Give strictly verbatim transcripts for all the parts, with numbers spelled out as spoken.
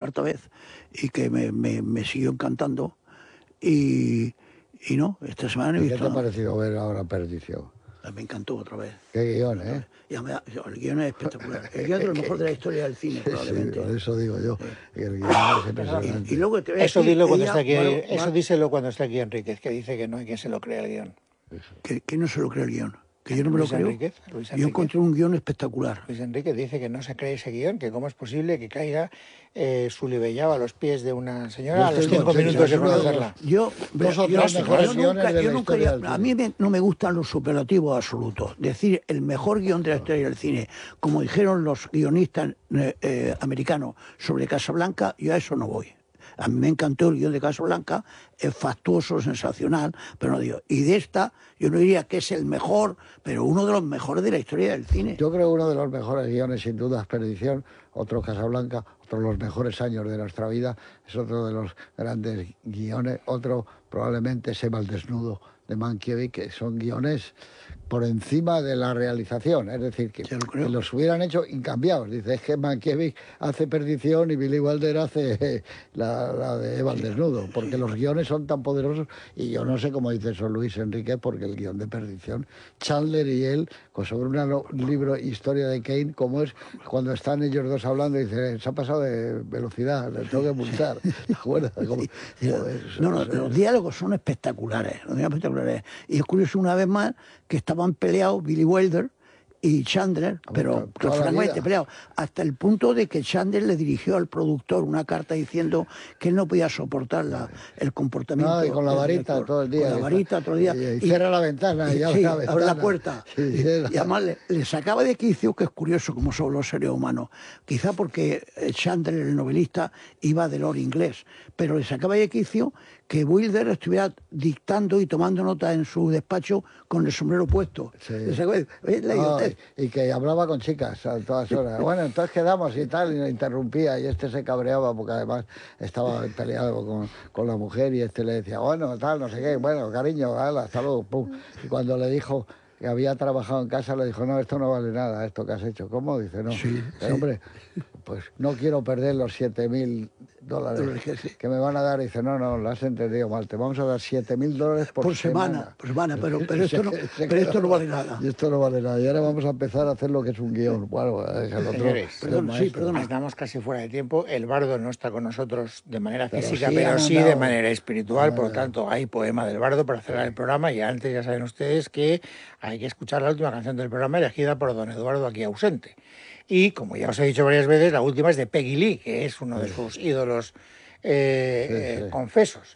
cuarta vez y que me, me, me siguió encantando. Y, y no, esta semana he ¿Y visto... qué te ha parecido ver ahora Perdición? Me encantó otra vez. Qué guión, ¿eh? Ya me da, el guión es espectacular. El guión es lo mejor de la historia del cine, probablemente. Sí, por eso digo yo, Sí. que el guión es impresionante. Y, y luego te voy a Eso, decir, dilo cuando ella, está aquí, Bar- eso Bar- díselo cuando está aquí Enríquez, que dice que no hay quien se lo crea el guión. que, que no se lo cree el guión. Que yo no me lo Luis creo. Enríquez, Luis Yo Enríquez. encontré un guión espectacular. Luis Enrique dice que no se cree ese guión, que cómo es posible que caiga eh, Sulibellao a los pies de una señora a los estoy cinco con minutos de Chicha, es uno de conocerla. Yo, Dos o yo- tres yo mejores nunca- guiones de yo la nunca- historia del a cine. mí me- no me gustan los superlativos absolutos. Decir el mejor guión de la historia del cine, como dijeron los guionistas eh, eh, americanos sobre Casablanca, yo a eso no voy. A mí me encantó el guión de Casablanca, es factuoso, sensacional, pero no digo. Y de esta, yo no diría que es el mejor, pero uno de los mejores de la historia del cine. Yo creo que uno de los mejores guiones, sin duda, es Perdición, otro Casablanca, otro de los mejores años de nuestra vida, es otro de los grandes guiones, otro probablemente Seba el desnudo de Mankiewicz, que son guiones por encima de la realización, es decir, que, Yo lo creo. que los hubieran hecho incambiados. Dice, es que Mankiewicz hace Perdición y Billy Wilder hace eh, la, la de Eva el desnudo, porque los guiones son tan poderosos, y yo no sé cómo dice eso Luis Enrique, porque el guión de Perdición, Chandler y él, pues sobre una no- un libro, Historia de Kane, como es cuando están ellos dos hablando, y dice, se ha pasado de velocidad, le tengo que multar. ¿Te acuerdas? Como, joder, No, no, los diálogos son espectaculares, los diálogos espectaculares. Y es curioso una vez más que estaban peleados Billy Wilder y Chandler, pero toda la francamente vida. peleados, hasta el punto de que Chandler le dirigió al productor una carta diciendo que él no podía soportar la, el comportamiento. No, y con la del varita director. todo el día. Con la varita todo el día. Y, y cierra la ventana, y, y- abre sí, la abre ventana. la puerta. Sí, y, cierra. y además le, le sacaba de quicio, que es curioso cómo son los seres humanos. Quizá porque eh, Chandler, el novelista, iba del oro inglés, pero le sacaba de quicio que Wilder estuviera dictando y tomando nota en su despacho con el sombrero puesto. Sí. Le sacaba de- "Oye, la No, idiotez". y que hablaba con chicas a todas horas. Bueno, entonces quedamos y tal, y le interrumpía, y este se cabreaba porque además estaba peleado con, con la mujer, y este le decía, bueno, tal, no sé qué, bueno, cariño, ala, hasta luego, pum. Y cuando le dijo que había trabajado en casa, le dijo, no, esto no vale nada, esto que has hecho. ¿Cómo? Dice, no. Sí, Pero, sí. hombre, pues no quiero perder los siete mil dólares Dólares que sí. que me van a dar. Dice, no, no, lo has entendido mal, te vamos a dar siete mil dólares por, Por semana, por semana, pero, pero, esto no, Se- se pero esto quedó- no vale nada. Y esto no vale nada. Y ahora vamos a empezar a hacer lo que es un guión. Bueno, es el otro. Señores, el perdón, sí, maestro. perdón. Estamos casi fuera de tiempo. El bardo no está con nosotros de manera Pero física, sí pero ha sí mandado- de manera espiritual. Ah, Por lo ya. tanto, hay poema del bardo para cerrar el programa. Y antes ya saben ustedes que hay que escuchar la última canción del programa, elegida por don Eduardo, aquí ausente. Y, como ya os he dicho varias veces, la última es de Peggy Lee, que es uno de sus ídolos eh, Sí, sí. eh, confesos.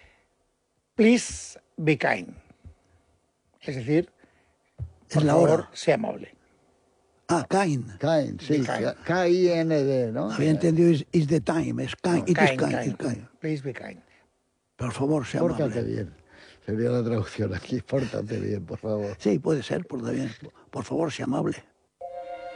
Please be kind. Es decir, Es por la favor, hora. sea amable. Ah, kind. Cain, sí, Be kind. K I N D, ¿no? Había entendido is, is the time, es kind, No, it is kind, kind, kind. it kind. Please be kind. Por favor, sea Pórtate amable. bien. Sería la traducción aquí. Pórtate bien, por favor. Sí, puede ser, por, bien. Por favor, sea amable.